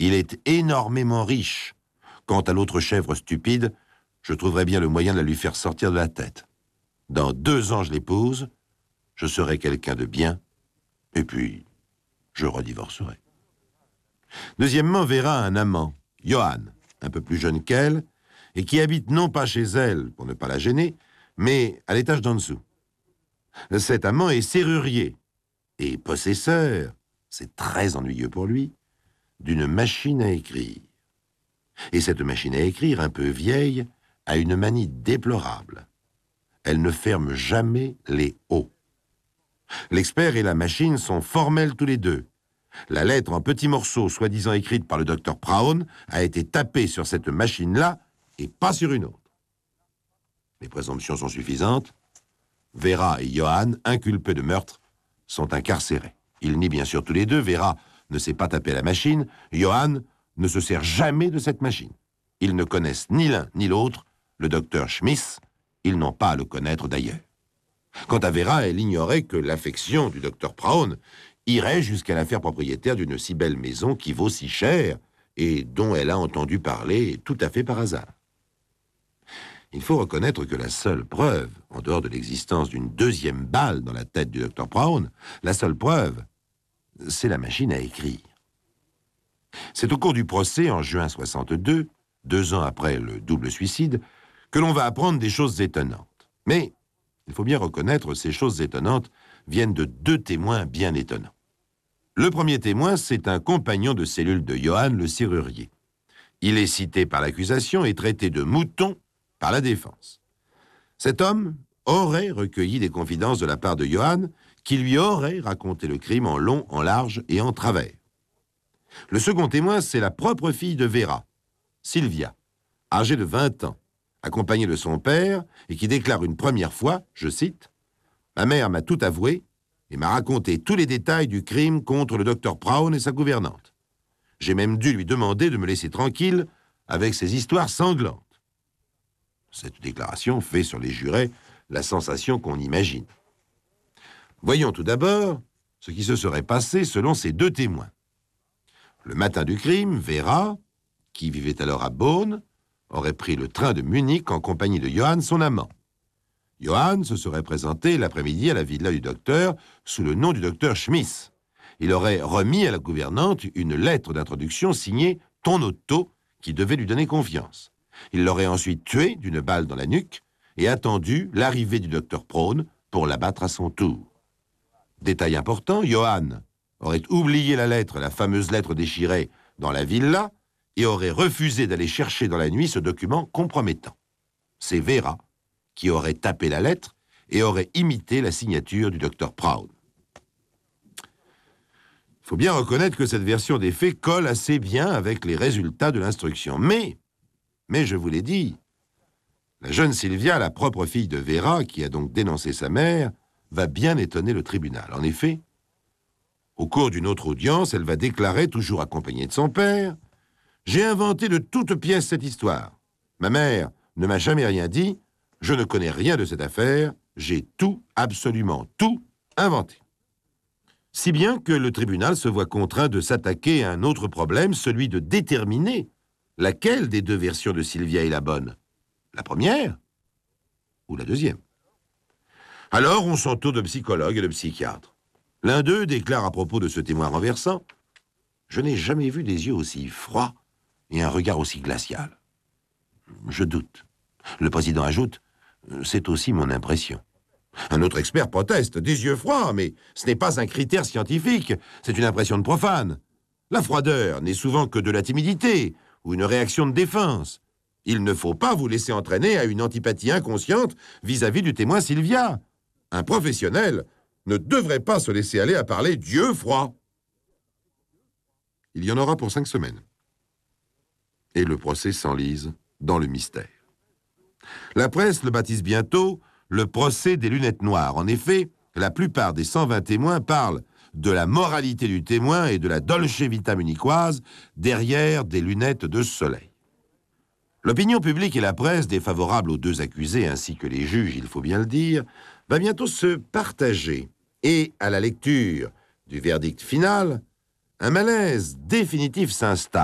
Il est énormément riche. Quant à l'autre chèvre stupide, je trouverai bien le moyen de la lui faire sortir de la tête. Dans 2 ans, je l'épouse, je serai quelqu'un de bien, et puis je redivorcerai. Deuxièmement, Vera a un amant, Johan, un peu plus jeune qu'elle, et qui habite non pas chez elle, pour ne pas la gêner, mais à l'étage d'en dessous. Cet amant est serrurier et possesseur, c'est très ennuyeux pour lui, d'une machine à écrire. Et cette machine à écrire, un peu vieille, a une manie déplorable. Elle ne ferme jamais les O. L'expert et la machine sont formels tous les deux. La lettre en petits morceaux, soi-disant écrite par le docteur Brown, a été tapée sur cette machine-là et pas sur une autre. Les présomptions sont suffisantes. Vera et Johan, inculpés de meurtre, sont incarcérés. Ils nient bien sûr tous les deux. Vera ne sait pas taper la machine. Johan ne se sert jamais de cette machine. Ils ne connaissent ni l'un ni l'autre le docteur Smith. Ils n'ont pas à le connaître d'ailleurs. Quant à Vera, elle ignorait que l'affection du docteur Brown irait jusqu'à la faire propriétaire d'une si belle maison qui vaut si cher et dont elle a entendu parler tout à fait par hasard. Il faut reconnaître que la seule preuve, en dehors de l'existence d'une deuxième balle dans la tête du docteur Brown, la seule preuve, c'est la machine à écrire. C'est au cours du procès, en juin 62, 2 ans après le double suicide, que l'on va apprendre des choses étonnantes. Mais, il faut bien reconnaître, ces choses étonnantes viennent de 2 témoins bien étonnants. Le premier témoin, c'est un compagnon de cellule de Johan, le serrurier. Il est cité par l'accusation et traité de mouton par la défense. Cet homme aurait recueilli des confidences de la part de Johan, qui lui aurait raconté le crime en long, en large et en travers. Le second témoin, c'est la propre fille de Vera, Sylvia, âgée de 20 ans, accompagnée de son père, et qui déclare une première fois, je cite, « Ma mère m'a tout avoué et m'a raconté tous les détails du crime contre le docteur Brown et sa gouvernante. J'ai même dû lui demander de me laisser tranquille avec ses histoires sanglantes. » Cette déclaration fait sur les jurés la sensation qu'on imagine. Voyons tout d'abord ce qui se serait passé selon ces 2 témoins. Le matin du crime, Vera, qui vivait alors à Beaune, aurait pris le train de Munich en compagnie de Johan, son amant. Johan se serait présenté l'après-midi à la villa du docteur sous le nom du docteur Smith. Il aurait remis à la gouvernante une lettre d'introduction signée « Ton Otto » qui devait lui donner confiance. Il l'aurait ensuite tué d'une balle dans la nuque et attendu l'arrivée du docteur Brown pour l'abattre à son tour. Détail important, Johan aurait oublié la fameuse lettre déchirée, dans la villa et aurait refusé d'aller chercher dans la nuit ce document compromettant. C'est Vera qui aurait tapé la lettre et aurait imité la signature du docteur Brown. Il faut bien reconnaître que cette version des faits colle assez bien avec les résultats de l'instruction. Mais je vous l'ai dit, la jeune Sylvia, la propre fille de Vera, qui a donc dénoncé sa mère, va bien étonner le tribunal. En effet, au cours d'une autre audience, elle va déclarer, toujours accompagnée de son père, « J'ai inventé de toutes pièces cette histoire. Ma mère ne m'a jamais rien dit, je ne connais rien de cette affaire, j'ai tout, absolument tout, inventé. » Si bien que le tribunal se voit contraint de s'attaquer à un autre problème, celui de déterminer laquelle des 2 versions de Sylvia est la bonne, la première ou la deuxième. Alors on s'entoure de psychologues et de psychiatres. L'un d'eux déclare à propos de ce témoin renversant « Je n'ai jamais vu des yeux aussi froids et un regard aussi glacial. » Je doute. Le président ajoute « C'est aussi mon impression. » Un autre expert proteste « Des yeux froids, mais ce n'est pas un critère scientifique, c'est une impression de profane. La froideur n'est souvent que de la timidité ou une réaction de défense. Il ne faut pas vous laisser entraîner à une antipathie inconsciente vis-à-vis du témoin Sylvia. Un professionnel ne devrait pas se laisser aller à parler d'yeux froids. » Il y en aura pour 5 semaines. Et le procès s'enlise dans le mystère. La presse le baptise bientôt le procès des lunettes noires. En effet, la plupart des 120 témoins parlent de la moralité du témoin et de la dolce vita munichoise derrière des lunettes de soleil. L'opinion publique et la presse, défavorables aux 2 accusés ainsi que les juges, il faut bien le dire, va bientôt se partager. Et à la lecture du verdict final, un malaise définitif s'installe.